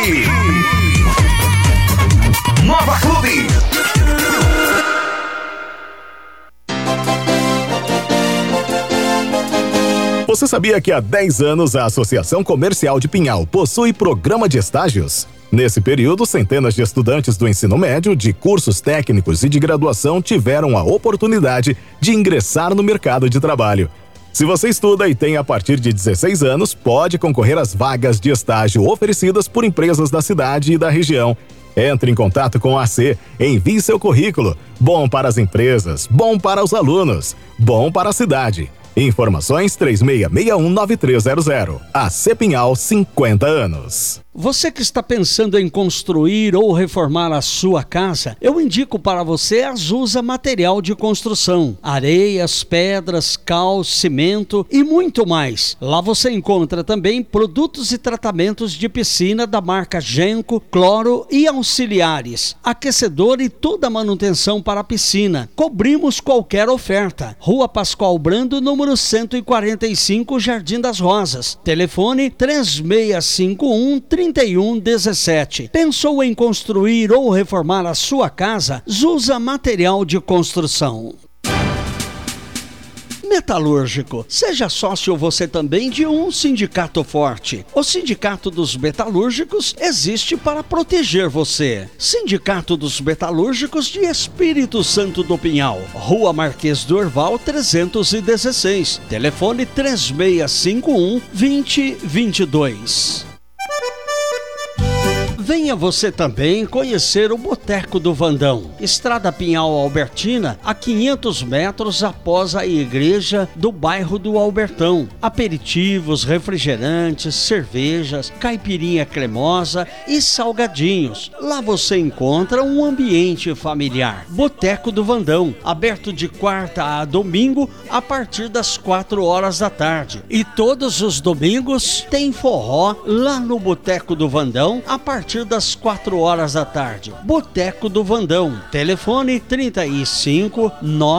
Nova Clube. Você sabia que há 10 anos a Associação Comercial de Pinhal possui programa de estágios? Nesse período, centenas de estudantes do ensino médio, de cursos técnicos e de graduação tiveram a oportunidade de ingressar no mercado de trabalho. Se você estuda e tem a partir de 16 anos, pode concorrer às vagas de estágio oferecidas por empresas da cidade e da região. Entre em contato com a AC, envie seu currículo. Bom para as empresas, bom para os alunos, bom para a cidade. Informações 36619300. AC Pinhal, 50 anos. Você que está pensando em construir ou reformar a sua casa, eu indico para você a Zusa Material de Construção. Areias, pedras, cal, cimento e muito mais. Lá você encontra também produtos e tratamentos de piscina da marca Genco, Cloro e auxiliares, aquecedor e toda a manutenção para a piscina. Cobrimos qualquer oferta. Rua Pascoal Brando, número 145, Jardim das Rosas. Telefone 3651-3117. Pensou em construir ou reformar a sua casa? Zusa Material de Construção. Metalúrgico. Seja sócio você também de um sindicato forte. O Sindicato dos Metalúrgicos existe para proteger você. Sindicato dos Metalúrgicos de Espírito Santo do Pinhal. Rua Marquês do Orval 316. Telefone 3651-2022. Venha você também conhecer o Boteco do Vandão. Estrada Pinhal Albertina, a 500 metros após a igreja do bairro do Albertão. Aperitivos, refrigerantes, cervejas, caipirinha cremosa e salgadinhos. Lá você encontra um ambiente familiar. Boteco do Vandão, aberto de quarta a domingo a partir das 4 horas da tarde. E todos os domingos tem forró lá no Boteco do Vandão a partir das 4 horas da tarde. Boteco do Vandão. Telefone 35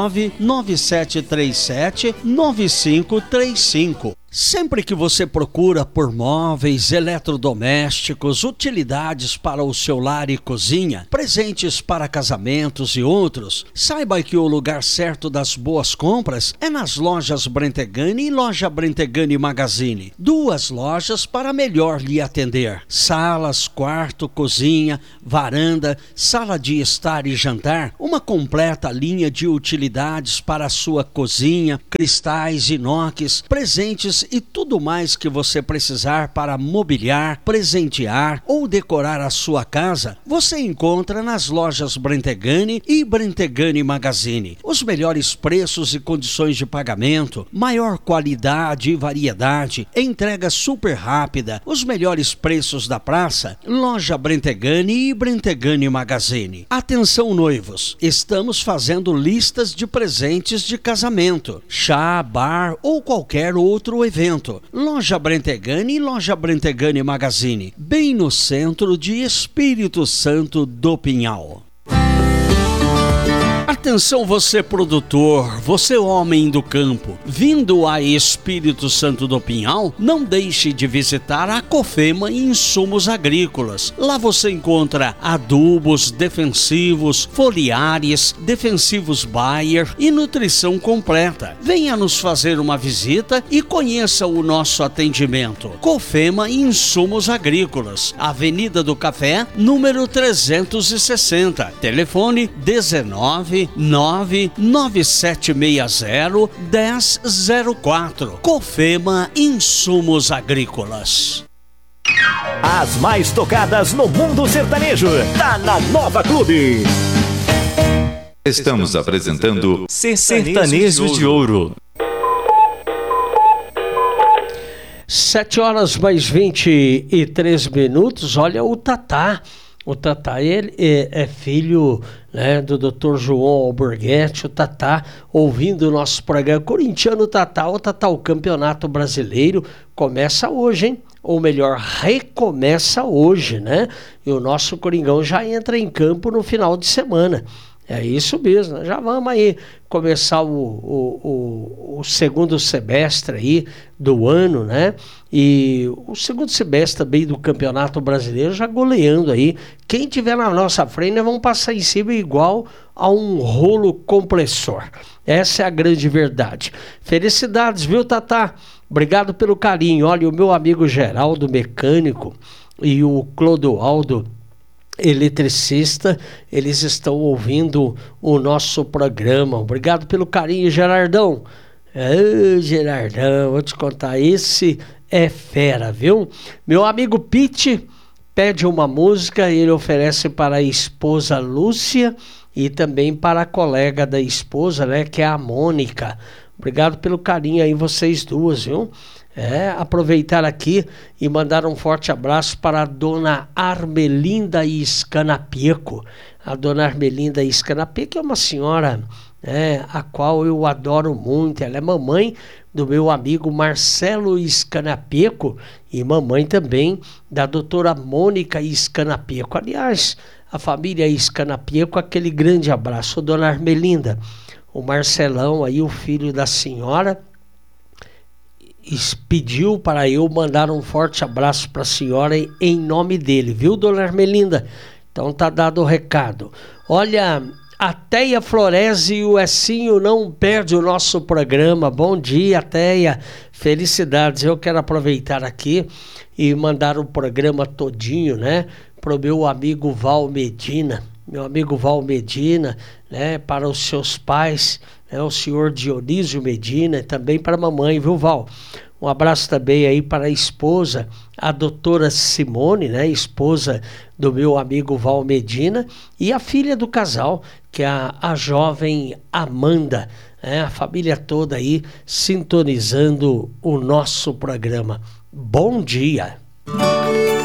99737 9535. Sempre que você procura por móveis, eletrodomésticos, utilidades para o seu lar e cozinha, presentes para casamentos e outros, saiba que o lugar certo das boas compras é nas lojas Brentegani e loja Brentegani Magazine. 2 lojas para melhor lhe atender. Salas, quarto, cozinha, varanda, sala de estar e jantar, uma completa linha de utilidades para a sua cozinha, cristais, inox, presentes e tudo mais que você precisar para mobiliar, presentear ou decorar a sua casa, você encontra nas lojas Brentegani e Brentegani Magazine. Os melhores preços e condições de pagamento, maior qualidade e variedade, entrega super rápida, os melhores preços da praça, loja Brentegani e Brentegani Magazine. Atenção noivos, estamos fazendo listas de presentes de casamento, chá, bar ou qualquer outro evento. Loja Brentegani e loja Brentegani Magazine, bem no centro de Espírito Santo do Pinhal. Atenção você produtor, você homem do campo, vindo a Espírito Santo do Pinhal, não deixe de visitar a Cofema Insumos Agrícolas. Lá você encontra adubos, defensivos, foliares, defensivos Bayer e nutrição completa. Venha nos fazer uma visita e conheça o nosso atendimento. Cofema Insumos Agrícolas, Avenida do Café, número 360, telefone 199760-1004. Cofema Insumos Agrícolas. As mais tocadas no mundo sertanejo, tá na Nova Clube. Estamos apresentando Sertanejos de Ouro. 7 horas mais 23 minutos. Olha o Tatá. O Tatá, ele é filho, né, do Dr. João Alborguete. O Tatá, ouvindo o nosso programa corintiano Tatá. O Tatá, o Campeonato Brasileiro começa hoje, hein? Ou melhor, recomeça hoje, né? E o nosso Coringão já entra em campo no final de semana. É isso mesmo, nós já vamos aí começar o segundo semestre aí do ano, né? E o segundo semestre também do Campeonato Brasileiro já goleando aí. Quem tiver na nossa frente, nós vamos passar em cima igual a um rolo compressor. Essa é a grande verdade. Felicidades, viu, Tatá? Obrigado pelo carinho. Olha, o meu amigo Geraldo, mecânico, e o Clodoaldo, eletricista, eles estão ouvindo o nosso programa. Obrigado pelo carinho, Gerardão. Gerardão, vou te contar, esse é fera, viu? Meu amigo Pete pede uma música, ele oferece para a esposa Lúcia e também para a colega da esposa, né, que é a Mônica. Obrigado pelo carinho aí, vocês duas, viu? Aproveitar aqui e mandar um forte abraço para a dona Armelinda Scanapeco. A dona Armelinda Scanapeco é uma senhora, a qual eu adoro muito. Ela é mamãe do meu amigo Marcelo Scanapeco e mamãe também da doutora Mônica Scanapeco. Aliás, a família Scanapeco, aquele grande abraço, dona Armelinda. O Marcelão aí, o filho da senhora, pediu para eu mandar um forte abraço para a senhora em nome dele, viu, dona Armelinda? Então tá dado o recado. Olha, a Teia Florese e o Essinho não perde o nosso programa. Bom dia, Teia. Felicidades. Eu quero aproveitar aqui e mandar o programa todinho, né, pro meu amigo Val Medina. Meu amigo Val Medina, né, para os seus pais, né, o senhor Dionísio Medina, e também para a mamãe, viu, Val? Um abraço também aí para a esposa, a doutora Simone, né, esposa do meu amigo Val Medina, e a filha do casal, que é a jovem Amanda, a família toda aí sintonizando o nosso programa. Bom dia!